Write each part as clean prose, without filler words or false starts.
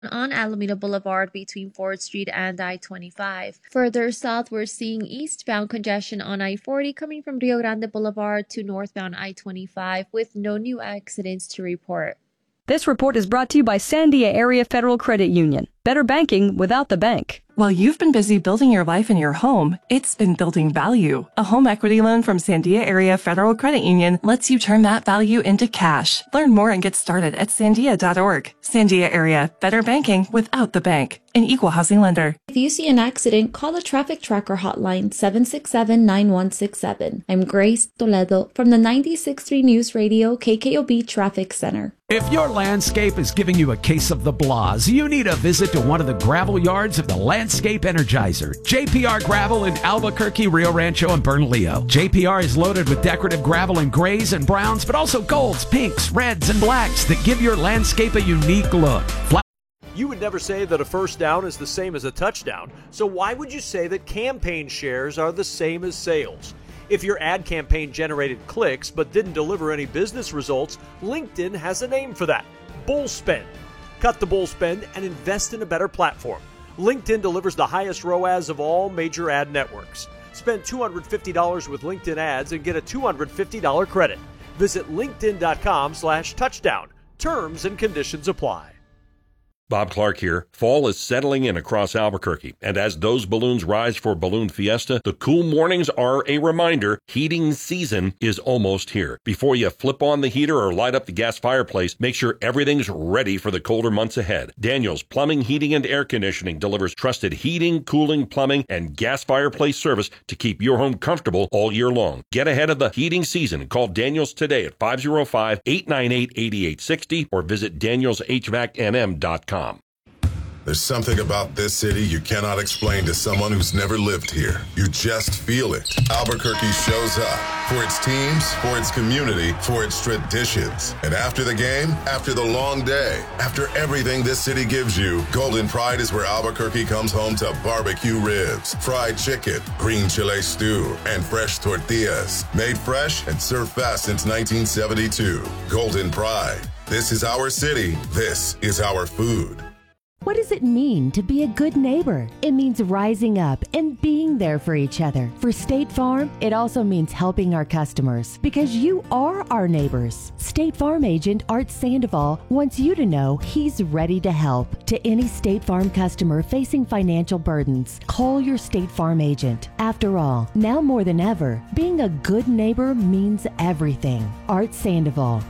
on Alameda Boulevard between 4th Street and I-25. Further south, we're seeing eastbound congestion on I-40 coming from Rio Grande Boulevard to northbound I-25 with no new accidents to report. This report is brought to you by Sandia Area Federal Credit Union. Better banking without the bank. While you've been busy building your life and your home, it's been building value. A home equity loan from Sandia Area Federal Credit Union lets you turn that value into cash. Learn more and get started at sandia.org. Sandia Area, better banking without the bank. An equal housing lender. If you see an accident, call the Traffic Tracker hotline 767-9167. I'm Grace Toledo from the 96.3 News Radio KKOB Traffic Center. If your landscape is giving you a case of the blahs, you need a visit to one of the gravel yards of the Landscape Energizer. JPR Gravel in Albuquerque, Rio Rancho, and Bernalillo. JPR is loaded with decorative gravel in grays and browns, but also golds, pinks, reds, and blacks that give your landscape a unique look. You would never say that a first down is the same as a touchdown, so why would you say that campaign shares are the same as sales? If your ad campaign generated clicks but didn't deliver any business results, LinkedIn has a name for that: bull spend. Cut the bull spend and invest in a better platform. LinkedIn delivers the highest ROAS of all major ad networks. Spend $250 with LinkedIn ads and get a $250 credit. Visit linkedin.com/touchdown. Terms and conditions apply. Bob Clark here. Fall is settling in across Albuquerque, and as those balloons rise for Balloon Fiesta, the cool mornings are a reminder heating season is almost here. Before you flip on the heater or light up the gas fireplace, make sure everything's ready for the colder months ahead. Daniels Plumbing, Heating, and Air Conditioning delivers trusted heating, cooling, plumbing, and gas fireplace service to keep your home comfortable all year long. Get ahead of the heating season and call Daniels today at 505-898-8860 or visit danielshvacnm.com. There's something about this city you cannot explain to someone who's never lived here. You just feel it. Albuquerque shows up for its teams, for its community, for its traditions. And after the game, after the long day, after everything this city gives you, Golden Pride is where Albuquerque comes home to barbecue ribs, fried chicken, green chile stew, and fresh tortillas. Made fresh and served fast since 1972. Golden Pride. This is our city. This is our food. What does it mean to be a good neighbor? It means rising up and being there for each other. For State Farm, it also means helping our customers because you are our neighbors. State Farm agent Art Sandoval wants you to know he's ready to help. To any State Farm customer facing financial burdens, call your State Farm agent. After all, now more than ever, being a good neighbor means everything. Art Sandoval,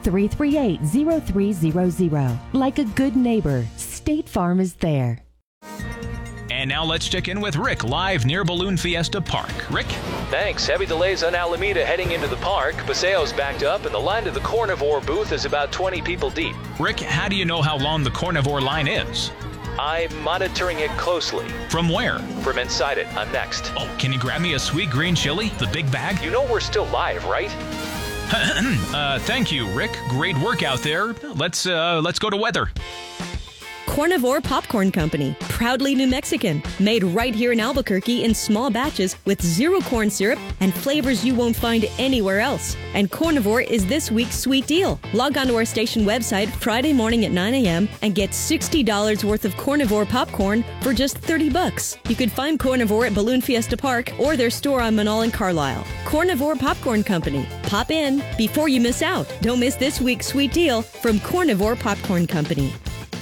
338-0300. Like a good neighbor, State Farm is there. And now let's check in with Rick live near Balloon Fiesta Park. Rick? Thanks. Heavy delays on Alameda heading into the park. Paseo's backed up and the line to the Carnivore booth is about 20 people deep. Rick, how do you know how long the Carnivore line is? I'm monitoring it closely. From where? From inside it. I'm next. Oh, can you grab me a sweet green chili? The big bag? You know we're still live, right? Thank you, Rick. Great work out there. Let's go to weather. Carnivore Popcorn Company, proudly New Mexican, made right here in Albuquerque in small batches with zero corn syrup and flavors you won't find anywhere else. And Carnivore is this week's sweet deal. Log on to our station website Friday morning at 9 a.m. and get $60 worth of Carnivore popcorn for just $30. You could find Carnivore at Balloon Fiesta Park or their store on Manal and Carlisle. Carnivore Popcorn Company. Pop in before you miss out. Don't miss this week's sweet deal from Carnivore Popcorn Company.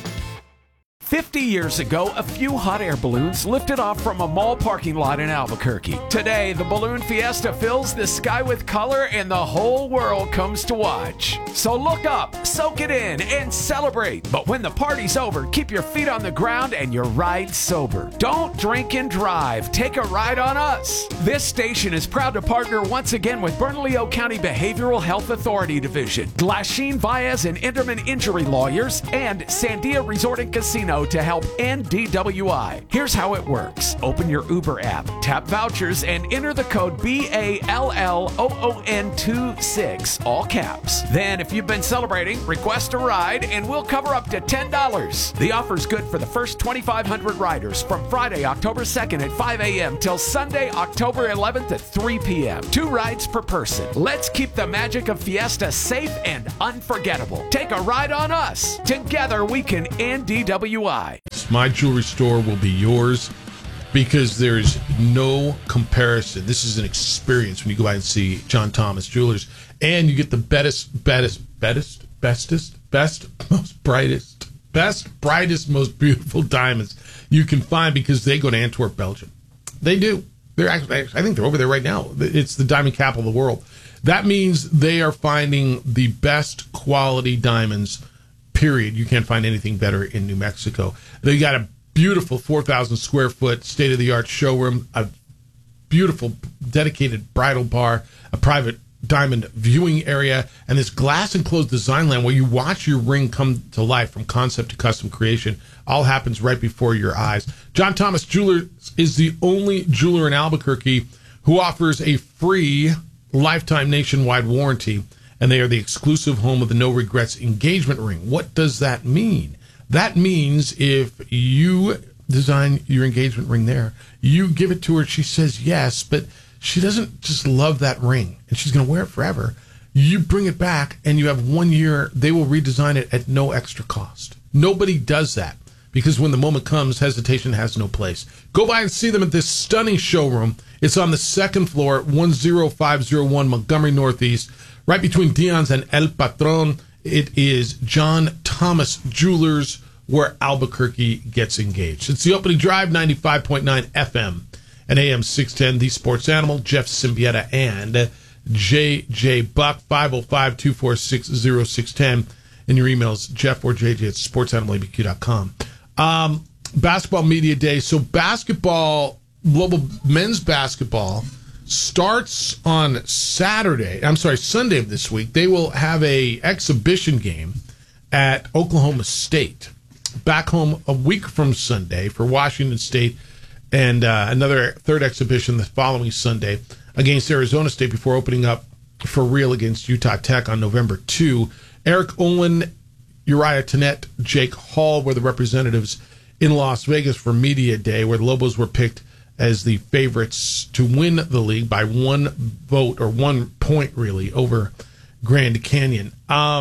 50 years ago, a few hot air balloons lifted off from a mall parking lot in Albuquerque. Today, the Balloon Fiesta fills the sky with color and the whole world comes to watch. So look up, soak it in, and celebrate. But when the party's over, keep your feet on the ground and your ride sober. Don't drink and drive. Take a ride on us. This station is proud to partner once again with Bernalillo County Behavioral Health Authority Division, Glasheen, Baez, and Enderman Injury Lawyers, and Sandia Resort and Casino to help end DWI. Here's how it works. Open your Uber app, tap vouchers, and enter the code BALLOON26, all caps. Then, if you've been celebrating, request a ride, and we'll cover up to $10. The offer's good for the first 2,500 riders from Friday, October 2nd at 5 a.m. till Sunday, October 11th at 3 p.m. 2 rides per person. Let's keep the magic of Fiesta safe and unforgettable. Take a ride on us. Together, we can end DWI. why. My jewelry store will be yours because there's no comparison. This is an experience when you go by and see John Thomas Jewelers, and you get the best, brightest, most beautiful diamonds you can find because they go to Antwerp, Belgium. They do. They're actually, I think they're over there right now. It's the diamond capital of the world. That means they are finding the best quality diamonds, period. You can't find anything better in New Mexico. They got a beautiful 4,000 square foot state-of-the-art showroom, a beautiful dedicated bridal bar, a private diamond viewing area, and this glass-enclosed design land where you watch your ring come to life from concept to custom creation. All happens right before your eyes. John Thomas Jewelers is the only jeweler in Albuquerque who offers a free lifetime nationwide warranty, and they are the exclusive home of the No Regrets engagement ring. What does that mean? That means if you design your engagement ring there, you give it to her, she says yes, but she doesn't just love that ring, and she's going to wear it forever. You bring it back, and you have 1 year. They will redesign it at no extra cost. Nobody does that because when the moment comes, hesitation has no place. Go by and see them at this stunning showroom. It's on the second floor at 10501 Montgomery Northeast, right between Dion's and El Patron. It is John Thomas Jewelers, where Albuquerque gets engaged. It's the opening drive, 95.9 FM and AM 610, the Sports Animal, Jeff Symbieta and J.J. Buck, 505-246-0610. And your emails, Jeff or JJ at sportsanimалabq.com. Basketball Media Day. So basketball, global men's basketball, starts on Sunday of this week. They will have a exhibition game at Oklahoma State, back home a week from Sunday for Washington State, and another third exhibition the following Sunday against Arizona State before opening up for real against Utah Tech on November 2. Eric Olin, Uriah Tenet, Jake Hall were the representatives in Las Vegas for Media Day, where the Lobos were picked as the favorites to win the league by 1 vote, or 1 point really, over Grand Canyon.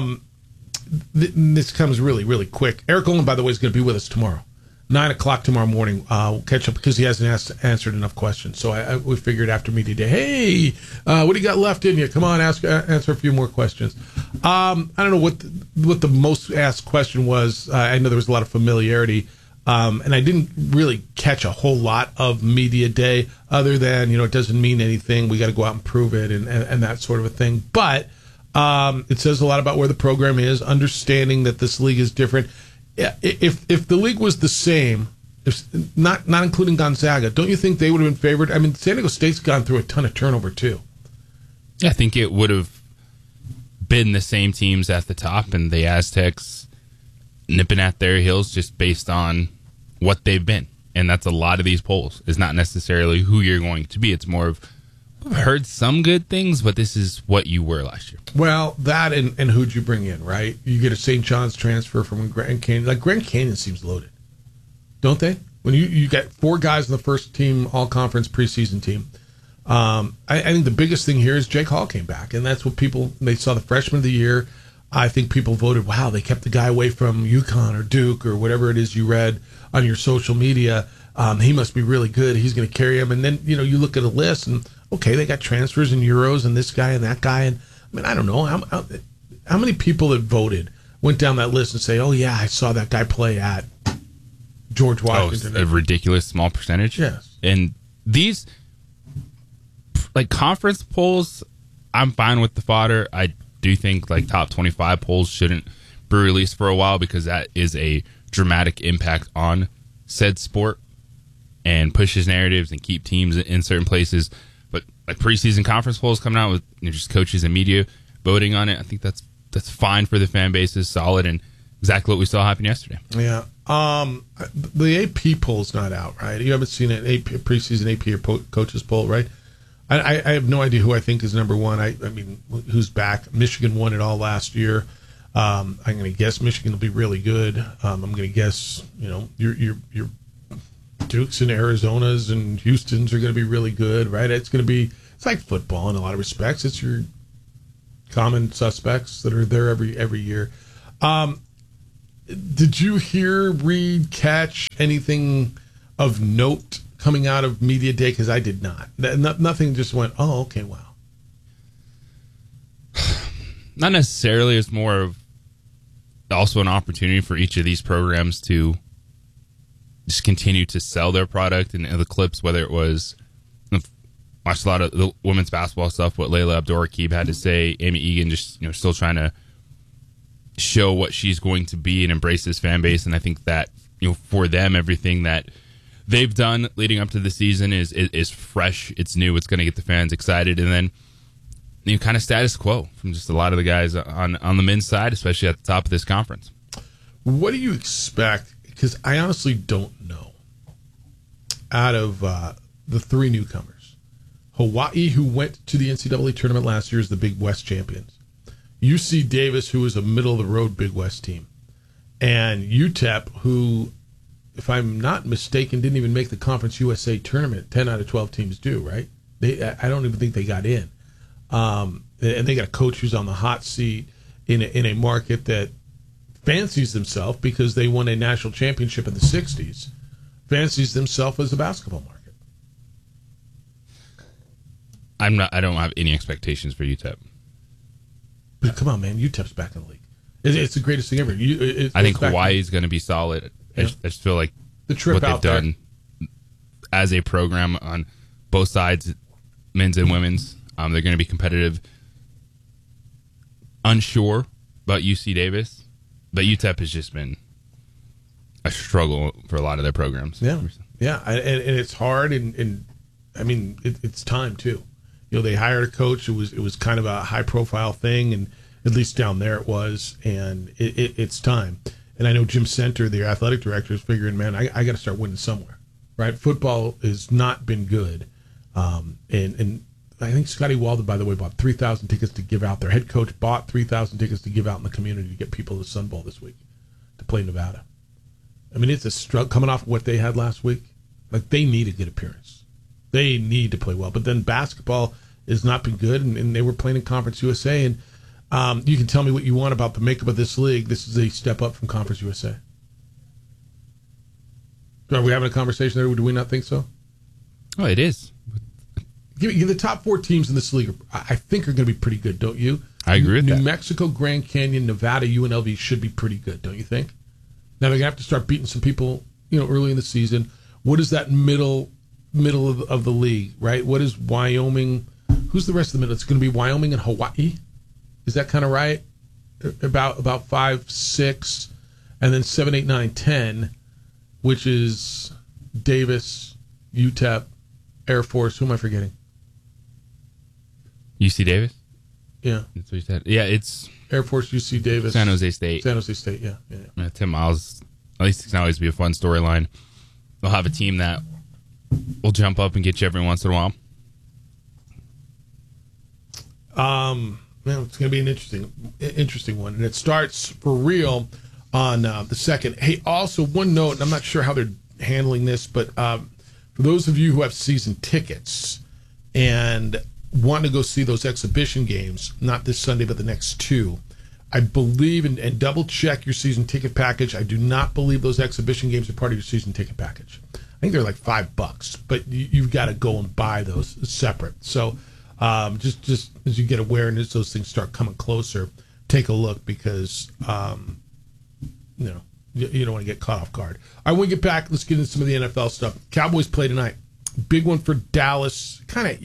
This comes really, really quick. Eric Olin, by the way, is going to be with us tomorrow. 9 o'clock tomorrow morning. We'll catch up because he hasn't answered enough questions. So we figured after Media Day, hey, what do you got left in you? Come on, answer a few more questions. I don't know what the most asked question was. I know there was a lot of familiarity. And I didn't really catch a whole lot of Media Day other than, it doesn't mean anything. We got to go out and prove it and that sort of a thing. But it says a lot about where the program is, understanding that this league is different. If the league was the same, if not including Gonzaga, don't you think they would have been favored? I mean, San Diego State's gone through a ton of turnover too. I think it would have been the same teams at the top, and the Aztecs nipping at their heels just based on what they've been. And that's a lot of these polls. It's not necessarily who you're going to be. It's more of, I've heard some good things, but this is what you were last year. Well, that and who'd you bring in, right? You get a St. John's transfer from Grand Canyon. Like, Grand Canyon seems loaded, don't they? When you got 4 guys in the first team, all-conference preseason team. I think the biggest thing here is Jake Hall came back, and that's what they saw the freshman of the year. I think people voted, wow, they kept the guy away from UConn or Duke or whatever it is you read on your social media. He must be really good. He's going to carry him. And then, you look at a list and, okay, they got transfers and Euros and this guy and that guy. And I mean, I don't know. How many people that voted went down that list and say, oh, yeah, I saw that guy play at George Washington? A ridiculous small percentage. Yes. And these, conference polls, I'm fine with the fodder. I do think top 25 polls shouldn't be released for a while because that is a dramatic impact on said sport and pushes narratives and keep teams in certain places. But preseason conference polls coming out with just coaches and media voting on it, I think that's fine for the fan base, is solid, and exactly what we saw happen yesterday. Yeah. The AP poll's not out, right? You haven't seen an preseason AP or coaches poll, right? I have no idea who I think is number one. I mean, who's back? Michigan won it all last year. I'm going to guess Michigan will be really good. I'm going to guess, your Dukes and Arizonas and Houstons are going to be really good, right? It's like football in a lot of respects. It's your common suspects that are there every year. Did you hear, read, catch anything of note coming out of Media Day? Because I did not. Nothing just went, oh, okay, wow. Not necessarily. It's more of also an opportunity for each of these programs to just continue to sell their product. And the clips, whether it was, watched a lot of the women's basketball stuff, what Layla Abdur-Rakib had to say, Amy Egan just still trying to show what she's going to be and embrace this fan base. And I think that for them, everything that they've done leading up to the season is fresh, it's new, it's going to get the fans excited. And then kind of status quo from just a lot of the guys on the men's side, especially at the top of this conference. What do you expect? Because I honestly don't know. Out of the three newcomers, Hawaii, who went to the NCAA tournament last year, is the Big West champions. UC Davis, who is a middle-of-the-road Big West team. And UTEP, who, if I'm not mistaken, didn't even make the Conference USA tournament. 10 out of 12 teams do, right? I don't even think they got in. And they got a coach who's on the hot seat in a market that fancies themselves, because they won a national championship in the 60s, fancies themselves as a basketball market. I don't have any expectations for UTEP. But come on, man, UTEP's back in the league. It's the greatest thing ever. I think Hawaii's going to be solid. Yeah. I just feel like the trip what they've out there done as a program on both sides, men's and women's, they're going to be competitive. Unsure about UC Davis, but UTEP has just been a struggle for a lot of their programs. Yeah, and it's hard, and I mean it's time too. They hired a coach. It was kind of a high profile thing, and at least down there it was, and it's time. And I know Jim Center, the athletic director, is figuring, man, I got to start winning somewhere, right? Football has not been good, and I think Scotty Walden, by the way, bought 3,000 tickets to give out. Their head coach bought 3,000 tickets to give out in the community to get people to the Sun Bowl this week to play Nevada. I mean, it's a struggle coming off of what they had last week. Like, they need a good appearance. They need to play well. But then basketball has not been good, and they were playing in Conference USA. And you can tell me what you want about the makeup of this league. This is a step up from Conference USA. Are we having a conversation there? Do we not think so? Oh, it is. Give the top four teams in this league, I think, are going to be pretty good, don't you? I agree with that. New Mexico, Grand Canyon, Nevada, UNLV should be pretty good, don't you think? Now they're going to have to start beating some people, early in the season. What is that middle of the league, right? What is Wyoming? Who's the rest of the middle? It's going to be Wyoming and Hawaii. Is that kind of right? About 5, 6, and then 7, 8, 9, 10, which is Davis, UTEP, Air Force. Who am I forgetting? UC Davis? Yeah. That's what you said. Yeah, it's Air Force, UC Davis. San Jose State. San Jose State, yeah. Tim Miles, at least it can always be a fun storyline. They'll have a team that will jump up and get you every once in a while. It's going to be an interesting one. And it starts for real on the 2nd. Hey, also, one note, and I'm not sure how they're handling this, but for those of you who have season tickets and want to go see those exhibition games, not this Sunday, but the next two, I believe, and double check your season ticket package, I do not believe those exhibition games are part of your season ticket package. I think they're like $5, but you've got to go and buy those separate. So just as you get awareness, those things start coming closer, take a look, because you don't want to get caught off guard. All right, when we get back, let's get into some of the NFL stuff. Cowboys play tonight. Big one for Dallas.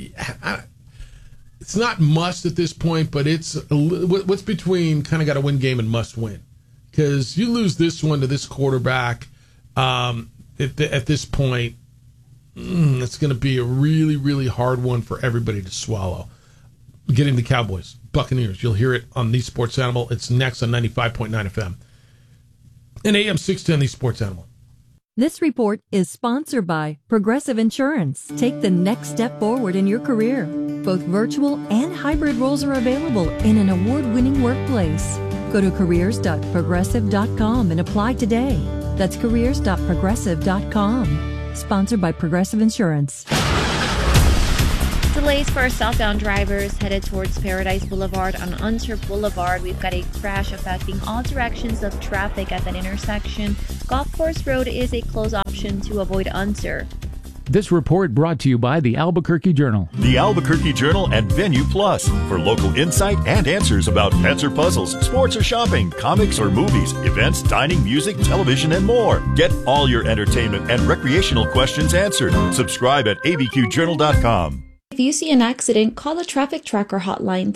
It's not must at this point, but it's what's between kind of got to win game and must win. Because you lose this one to this quarterback at this point, it's going to be a really, really hard one for everybody to swallow. Getting the Cowboys, Buccaneers. You'll hear it on The Sports Animal. It's next on 95.9 FM. And AM 610, The Sports Animal. This report is sponsored by Progressive Insurance. Take the next step forward in your career. Both virtual and hybrid roles are available in an award-winning workplace. Go to careers.progressive.com and apply today. That's careers.progressive.com. Sponsored by Progressive Insurance. Delays for southbound drivers headed towards Paradise Boulevard on Unser Boulevard. We've got a crash affecting all directions of traffic at that intersection. Golf Course Road is a close option to avoid Unser. This report brought to you by the Albuquerque Journal. The Albuquerque Journal and Venue Plus for local insight and answers about pets or puzzles, sports or shopping, comics or movies, events, dining, music, television, and more. Get all your entertainment and recreational questions answered. Subscribe at abqjournal.com. If you see an accident, call the Traffic Tracker hotline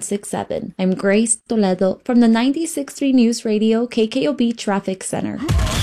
767-9167. I'm Grace Toledo from the 96.3 News Radio KKOB Traffic Center.